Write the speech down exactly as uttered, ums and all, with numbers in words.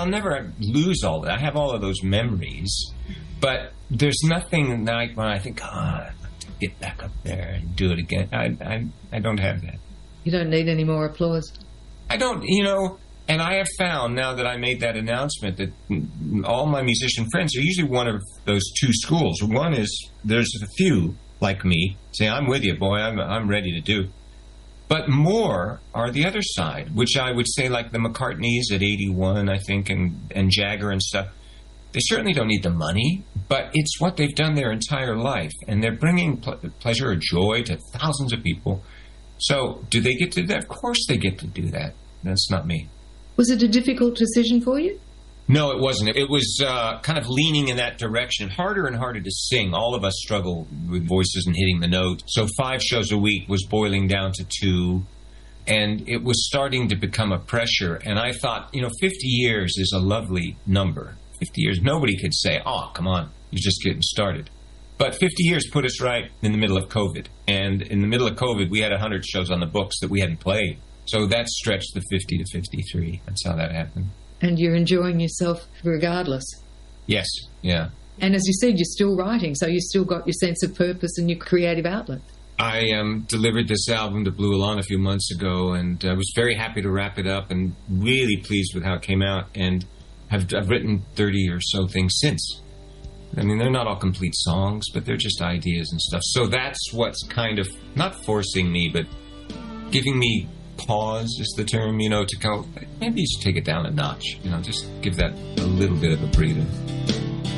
never lose all that. I have all of those memories, but there's nothing like when I think, God, I'd like to get back up there and do it again. I, I, I don't have that. You don't need any more applause? I don't, you know, and I have found now that I made that announcement that all my musician friends are usually one of those two schools. One is there's a few like me say, I'm with you, boy, I'm, I'm ready to do. But more are the other side, which I would say like the McCartneys at eighty-one, I think, and, and Jagger and stuff. They certainly don't need the money, but it's what they've done their entire life. And they're bringing ple- pleasure or joy to thousands of people. So do they get to do that? Of course they get to do that. That's not me. Was it a difficult decision for you? No, it wasn't. It was uh, kind of leaning in that direction. Harder and harder to sing. All of us struggle with voices and hitting the note. So five shows a week was boiling down to two. And it was starting to become a pressure. And I thought, you know, fifty years is a lovely number. fifty years, nobody could say, oh, come on, you're just getting started. But fifty years put us right in the middle of COVID. And in the middle of COVID, we had one hundred shows on the books that we hadn't played. So that stretched the fifty to fifty-three. That's how that happened. And you're enjoying yourself regardless. Yes, yeah. And as you said, you're still writing, so you've still got your sense of purpose and your creative outlet. I um, delivered this album to Blue Alon a few months ago, and I was very happy to wrap it up and really pleased with how it came out. And I've, I've written thirty or so things since. I mean, they're not all complete songs, but they're just ideas and stuff. So that's what's kind of, not forcing me, but giving me pause is the term, you know, to go, maybe you should take it down a notch, you know, just give that a little bit of a breather.